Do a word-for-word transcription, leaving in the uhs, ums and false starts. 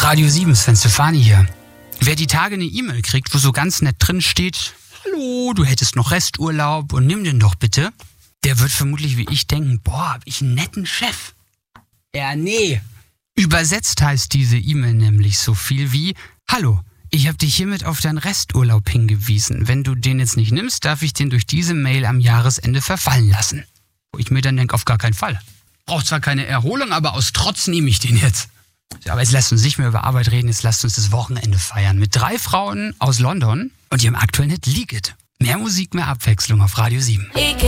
Radio sieben, Sven Stefani hier. Wer die Tage eine E-Mail kriegt, wo so ganz nett drin steht, hallo, du hättest noch Resturlaub und nimm den doch bitte, der wird vermutlich wie ich denken, boah, hab ich einen netten Chef. Ja, nee. Übersetzt heißt diese E-Mail nämlich so viel wie, hallo, ich habe dich hiermit auf deinen Resturlaub hingewiesen. Wenn du den jetzt nicht nimmst, darf ich den durch diese Mail am Jahresende verfallen lassen. Wo ich mir dann denke, auf gar keinen Fall. Braucht zwar keine Erholung, aber aus Trotz nehme ich den jetzt. Aber jetzt lasst uns nicht mehr über Arbeit reden, jetzt lasst uns das Wochenende feiern. Mit drei Frauen aus London und ihrem aktuellen Hit Leak It. Mehr Musik, mehr Abwechslung auf Radio sieben.